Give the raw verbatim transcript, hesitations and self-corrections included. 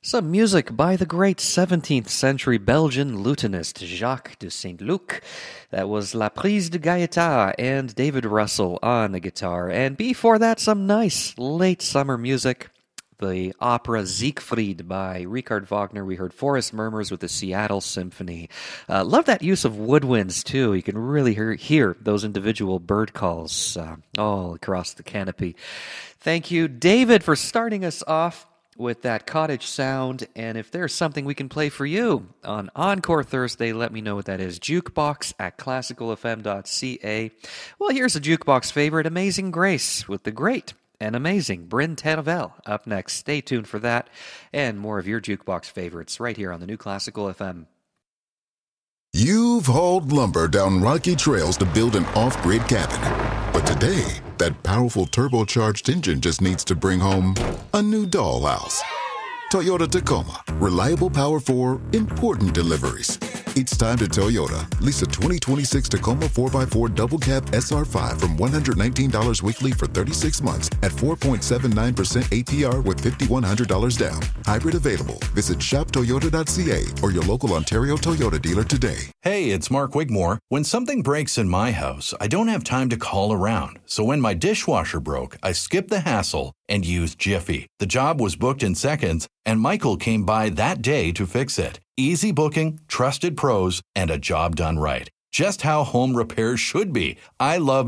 Some music by the great seventeenth century Belgian lutenist Jacques de Saint-Luc. That was La Prise de Gaëta and David Russell on the guitar. And before that, some nice late summer music. The opera Siegfried by Richard Wagner. We heard Forest Murmurs with the Seattle Symphony. Uh, love that use of woodwinds, too. You can really hear, hear those individual bird calls uh, all across the canopy. Thank you, David, for starting us off with that cottage sound. And if there's something we can play for you on Encore Thursday, let me know what that is. Jukebox at classical f m dot c a. Well, here's a jukebox favorite, Amazing Grace, with the great and amazing Bryn Tervel up next. Stay tuned for that and more of your jukebox favorites right here on the New Classical F M. You've hauled lumber down rocky trails to build an off-grid cabin. But today, that powerful turbocharged engine just needs to bring home a new dollhouse. Toyota Tacoma. Reliable power for important deliveries. It's time to Toyota. Lease a twenty twenty-six Tacoma four by four Double Cab S R five from one hundred nineteen dollars weekly for thirty-six months at four point seven nine percent A P R with five thousand one hundred dollars down. Hybrid available. Visit shop toyota dot c a or your local Ontario Toyota dealer today. Hey, it's Mark Wigmore. When something breaks in my house, I don't have time to call around. So when my dishwasher broke, I skipped the hassle and used Jiffy. The job was booked in seconds, and Michael came by that day to fix it. Easy booking, trusted pros, and a job done right. Just how home repairs should be. I love